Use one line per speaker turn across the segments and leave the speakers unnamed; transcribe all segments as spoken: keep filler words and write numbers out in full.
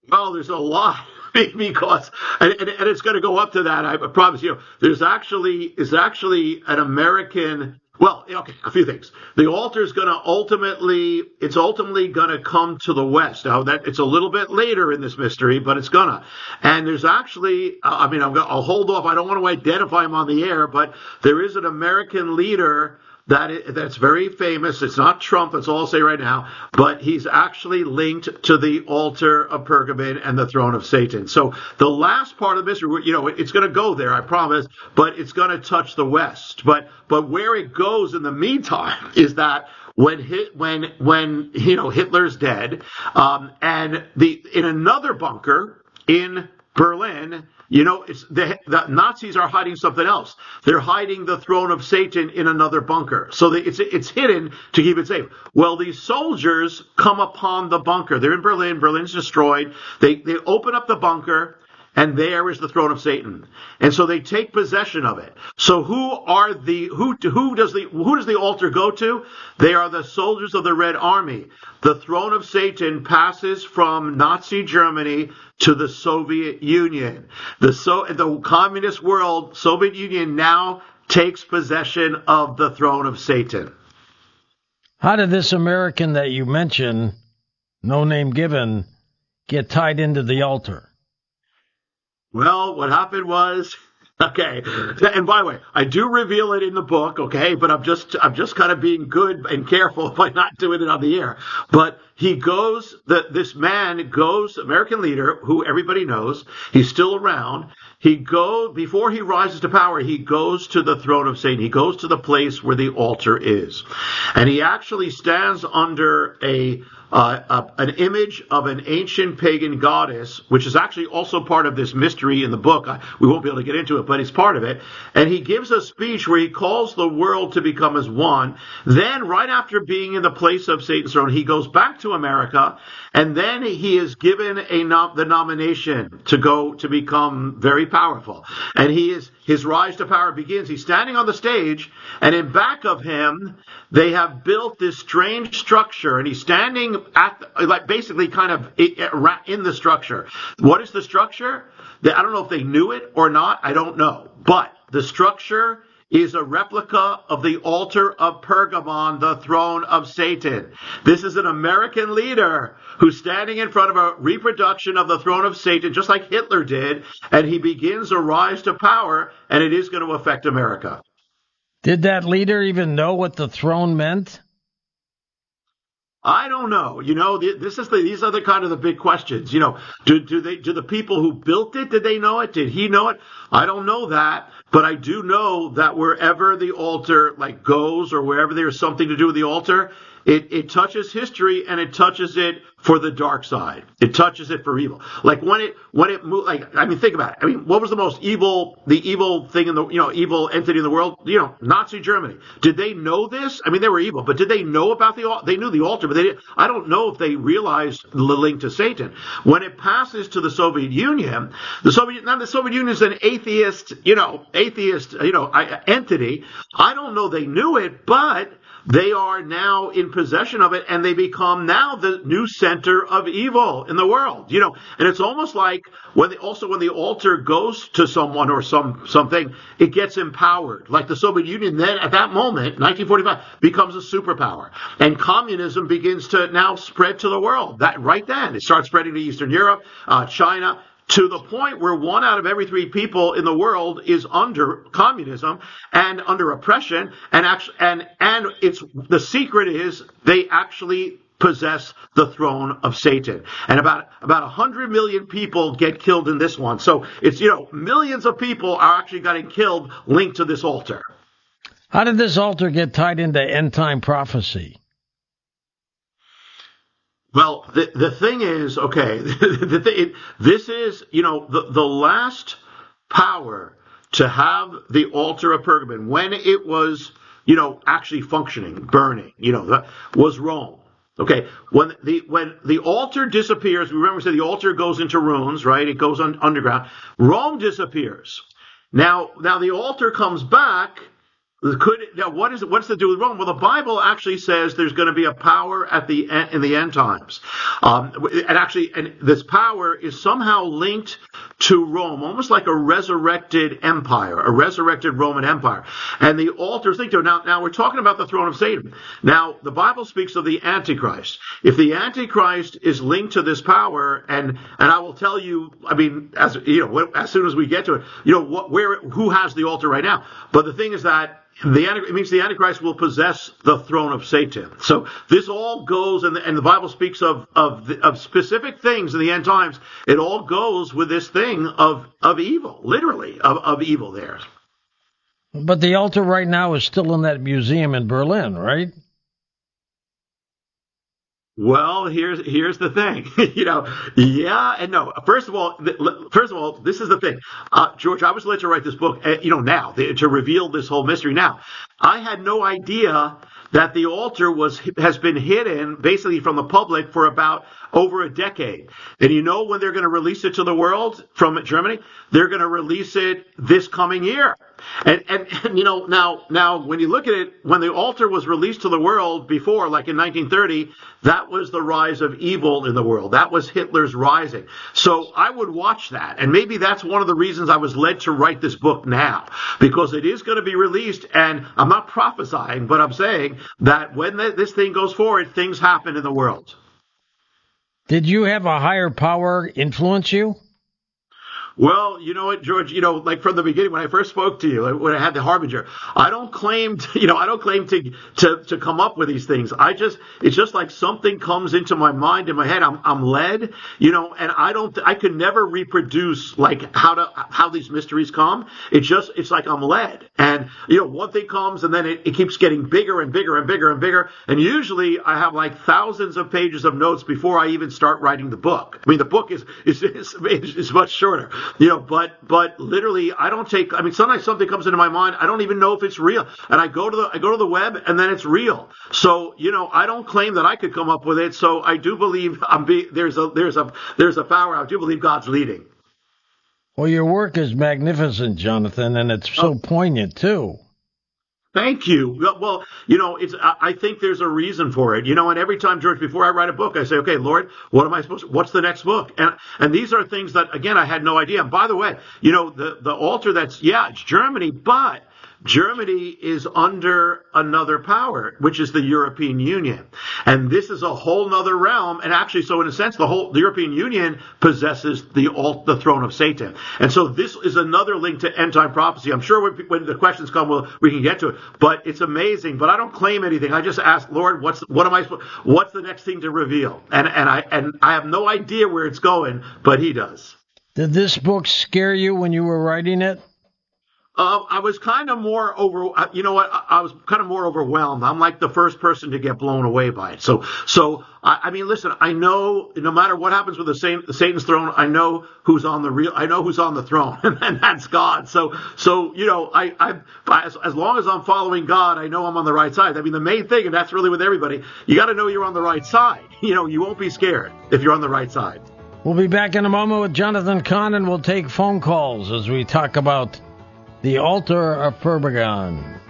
Oh, there's a lot because, and, and, and it's going to go up to that. I promise you. There's actually is actually an American. Well, okay, a few things. The altar is going to ultimately, it's ultimately going to come to the west. Now that it's a little bit later in this mystery, but it's gonna. And there's actually, I mean, I'm gonna, I'll hold off. I don't want to identify him on the air, but there is an American leader that is, that's very famous. It's not Trump, that's all I'll say right now, but he's actually linked to the altar of Pergamon and the throne of Satan. So the last part of the mystery, you know, it's going to go there, I promise, but it's going to touch the West. But but where it goes in the meantime is that when hit, when when you know Hitler's dead, um, and the in another bunker in Berlin. You know, it's the, the Nazis are hiding something else. They're hiding the throne of Satan in another bunker. So they, it's it's hidden to keep it safe. Well, these soldiers come upon the bunker. They're in Berlin. Berlin's destroyed. They they open up the bunker, and there is the throne of Satan. And so they take possession of it. So who are the who who does the who does the altar go to? They are the soldiers of the Red Army. The throne of Satan passes from Nazi Germany to the Soviet Union. The so the communist world, Soviet Union now takes possession of the throne of Satan.
How did this American that you mentioned, no name given, get tied into the altar?
Well, what happened was, okay, and by the way, I do reveal it in the book, okay, but I'm just, I'm just kind of being good and careful by not doing it on the air. But he goes, the, this man goes, American leader, who everybody knows, he's still around. He goes, before he rises to power, he goes to the throne of Satan. He goes to the place where the altar is. And he actually stands under a, uh, a an image of an ancient pagan goddess, which is actually also part of this mystery in the book. I, we won't be able to get into it, but it's part of it. And he gives a speech where he calls the world to become as one. Then, right after being in the place of Satan's throne, he goes back to America, and then he is given a nom- the nomination to go to become very powerful. And he is his rise to power begins. He's standing on the stage, and in back of him, they have built this strange structure, and he's standing at the, like basically kind of in the structure. What is the structure? I don't know if they knew it or not. I don't know, but the structure is a replica of the altar of Pergamon, the throne of Satan. This is an American leader who's standing in front of a reproduction of the throne of Satan, just like Hitler did, and he begins a rise to power, and it is going to affect America.
Did that leader even know what the throne meant?
I don't know. You know, this is the, these are the kind of the big questions. You know, do, do they, do the people who built it, did they know it? Did he know it? I don't know that, but I do know that wherever the altar like goes or wherever there's something to do with the altar, it, it touches history and it touches it for the dark side. It touches it for evil. Like when it, when it moved, like, I mean, think about it. I mean, what was the most evil, the evil thing in the, you know, evil entity in the world? You know, Nazi Germany. Did they know this? I mean, they were evil, but did they know about the, they knew the altar, but they didn't, I don't know if they realized the link to Satan. When it passes to the Soviet Union, the Soviet, now the Soviet Union is an atheist, you know, atheist, you know, entity. I don't know they knew it, but they are now in possession of it, and they become now the new center of evil in the world. You know, and it's almost like when the, also when the altar goes to someone or some something, it gets empowered. Like the Soviet Union then, at that moment, nineteen forty-five, becomes a superpower, and communism begins to now spread to the world. That right then, it starts spreading to Eastern Europe, uh, China, to the point where one out of every three people in the world is under communism and under oppression. And actually, and, and it's, the secret is they actually possess the throne of Satan. And about, about a hundred million people get killed in this one. So it's, you know, millions of people are actually getting killed linked to this altar.
How did this altar get tied into end time prophecy?
Well, the the thing is, okay, the thing, this is, you know, the, the last power to have the altar of Pergamon, when it was, you know, actually functioning, burning, you know, was Rome. Okay, when the when the altar disappears, remember we said the altar goes into ruins, right? It goes un, underground. Rome disappears. Now, now the altar comes back. Could now what is it? What's to do with Rome? Well, the Bible actually says there's going to be a power at the in the end times, um, and actually, and this power is somehow linked to Rome, almost like a resurrected empire, a resurrected Roman Empire, and the altar is linked to it. Now, now we're talking about the throne of Satan. Now, the Bible speaks of the Antichrist. If the Antichrist is linked to this power, and and I will tell you, I mean, as you know, as soon as we get to it, you know, what, where, who has the altar right now? But the thing is that. The, it means the Antichrist will possess the throne of Satan. So this all goes, and the, and the Bible speaks of of, the, of specific things in the end times. It all goes with this thing of of evil, literally of, of evil there.
But the altar right now is still in that museum in Berlin, right?
Well, here's here's the thing, you know, yeah and no. First of all, th- first of all, this is the thing, uh, George. I was led to write this book, uh, you know, now the, to reveal this whole mystery. Now, I had no idea that the altar was has been hidden basically from the public for about over a decade. And you know when they're going to release it to the world from Germany? They're going to release it this coming year. And, and, and, you know, now, now, when you look at it, when the altar was released to the world before, like in nineteen thirty, that was the rise of evil in the world. That was Hitler's rising. So I would watch that. And maybe that's one of the reasons I was led to write this book now, because it is going to be released. And I'm not prophesying, but I'm saying that when the, this thing goes forward, things happen in the world.
Did you have a higher power influence you?
Well, you know what, George, you know, like from the beginning, when I first spoke to you, when I had the Harbinger, I don't claim to, you know, I don't claim to, to, to come up with these things. I just, it's just like something comes into my mind, in my head. I'm, I'm led, you know, and I don't, I could never reproduce like how to, how these mysteries come. It's just, it's like I'm led. And, you know, one thing comes and then it, it keeps getting bigger and bigger and bigger and bigger. And usually I have like thousands of pages of notes before I even start writing the book. I mean, the book is, is, is, is much shorter. You know, but, but literally, I don't take, I mean, sometimes something comes into my mind, I don't even know if it's real. And I go to the, I go to the web and then it's real. So, you know, I don't claim that I could come up with it. So I do believe I'm be, there's a, there's a, there's a power. I do believe God's leading.
Well, your work is magnificent, Jonathan, and it's so oh. poignant too.
Thank you. Well, you know, it's, I think there's a reason for it, you know, and every time, George, before I write a book, I say, okay, Lord, what am I supposed to, what's the next book? And, and these are things that, again, I had no idea. And by the way, you know, the, the altar that's, yeah, it's Germany, but Germany is under another power, which is the European Union. And this is a whole nother realm. And actually, so in a sense, the whole, the European Union possesses the alt, the throne of Satan. And so this is another link to end time prophecy. I'm sure when, when the questions come, well, we can get to it, but it's amazing. But I don't claim anything. I just ask, Lord, what's, what am I, what's the next thing to reveal? And, and I, and I have no idea where it's going, but he does.
Did this book scare you when you were writing it?
Uh, I was kind of more over, you know what, I was kind of more overwhelmed. I'm like the first person to get blown away by it. So, so I, I mean, listen, I know no matter what happens with the, Satan, the Satan's throne, I know who's on the real, I know who's on the throne, and that's God. So, so, you know, I, I, as, as long as I'm following God, I know I'm on the right side. I mean, the main thing, and that's really with everybody, you got to know you're on the right side. You know, you won't be scared if you're on the right side.
We'll be back in a moment with Jonathan Cahn, and we'll take phone calls as we talk about the altar of Pergamon.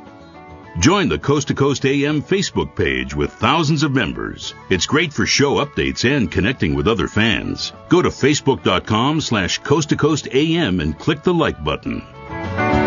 Join the Coast to Coast A M Facebook page with thousands of members. It's great for show updates and connecting with other fans. Go to facebook.com slash coast to coast AM and click the like button.